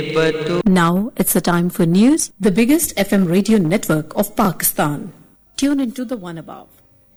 Now it's the time for news, the biggest FM radio network of Pakistan. Tune into the one above.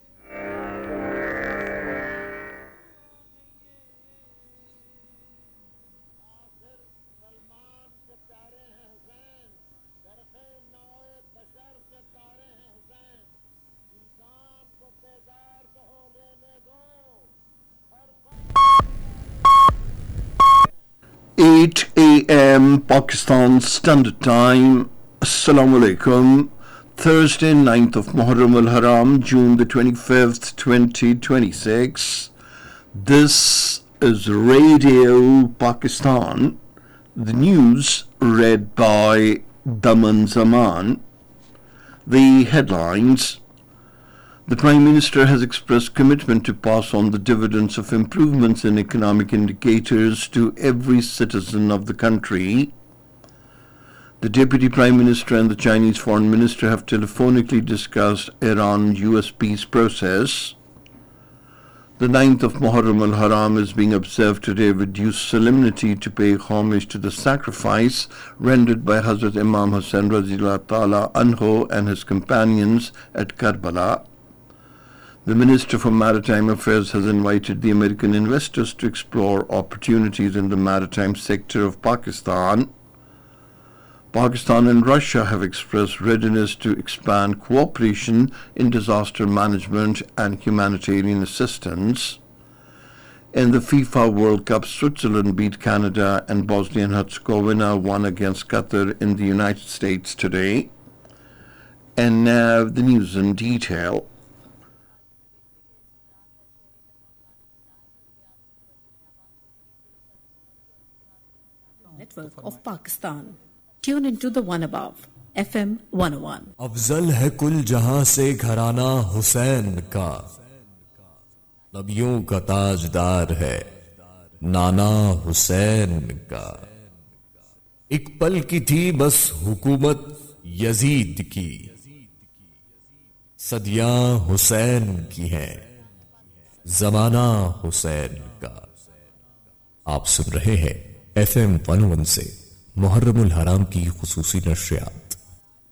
a.m. Pakistan Standard Time. Assalamu alaikum. Thursday, 9th of Muharram al-Haram, June the 25th, 2026. This is Radio Pakistan. The news read by Daman Zaman. The headlines. The Prime Minister has expressed commitment to pass on the dividends of improvements in economic indicators to every citizen of the country. The Deputy Prime Minister and the Chinese Foreign Minister have telephonically discussed Iran-US peace process. The 9th of Muharram al-Haram is being observed today with due solemnity to pay homage to the sacrifice rendered by Hazrat Imam Hussain Radhiyallahu Ta'ala Anhu and his companions at Karbala. The Minister for Maritime Affairs has invited the American investors to explore opportunities in the maritime sector of Pakistan. Pakistan and Russia have expressed readiness to expand cooperation in disaster management and humanitarian assistance. In the FIFA World Cup, Switzerland beat Canada and Bosnia and Herzegovina won against Qatar in the United States today. And now the news in detail. Network of Pakistan. Tune into the one above, FM 101. Afzal है कुल जहां से घराना हुसैन का, नबियों का ताजदार है नाना हुसैन का। एक पल की थी बस हुकूमत यजीद की, सदियां हुसैन की हैं, जमाना हुसैन का। आप सुन रहे हैं FM 101 से मुहर्रमुल हराम की खुसूसी नशरियात।